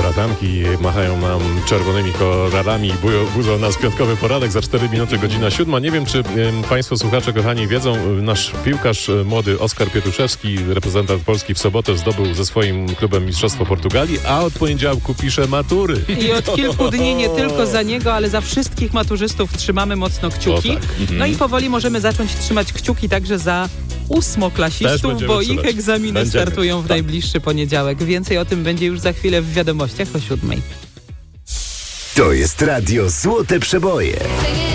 bratanki machają nam czerwonymi kolorami i budzą nas piątkowy poranek za 4 minuty, godzina 7. Nie wiem, czy Państwo słuchacze kochani wiedzą, nasz piłkarz młody Oskar Pietruszewski, reprezentant Polski, w sobotę zdobył ze swoim klubem Mistrzostwo Portugalii, a od poniedziałku pisze matury. I od kilku dni nie tylko za niego, ale za wszystkich maturzystów trzymamy mocno kciuki. Tak. No i powoli możemy zacząć trzymać kciuki także za ósmoklasistów, bo ich egzaminy startują w najbliższy poniedziałek. Więcej o tym będzie już za chwilę w wiadomościach o 7:00. To jest radio Złote Przeboje.